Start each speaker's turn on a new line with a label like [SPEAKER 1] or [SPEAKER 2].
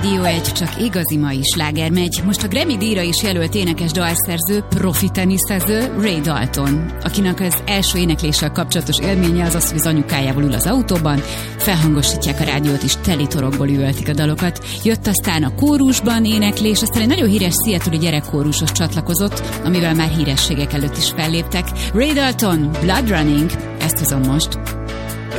[SPEAKER 1] Rádió 1, csak igazi mai sláger megy. Most a Grammy-díjra is jelölt énekes dalszerző, profi teniszező Ray Dalton, akinek az első énekléssel kapcsolatos élménye az, hogy az anyukájával ül az autóban, felhangosítják a rádiót és teli torokból üvöltik a dalokat. Jött aztán a kórusban éneklés, aztán egy nagyon híres Seattle-i gyerekkórushoz csatlakozott, amivel már hírességek előtt is felléptek. Ray Dalton, Blood Running, ezt hozom most.